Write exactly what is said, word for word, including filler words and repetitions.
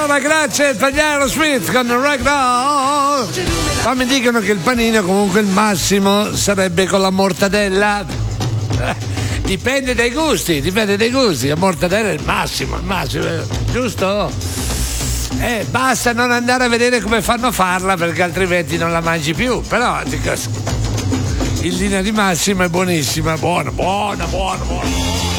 allora grazie Tagliaro Smith con Ragdoll. Ma mi dicono che il panino comunque il massimo sarebbe con la mortadella. Dipende dai gusti, dipende dai gusti. La mortadella è il massimo, il massimo, giusto? Eh, basta non andare a vedere come fanno a farla perché altrimenti non la mangi più. Però in linea di massima è buonissima, buona, buona, buona, buona.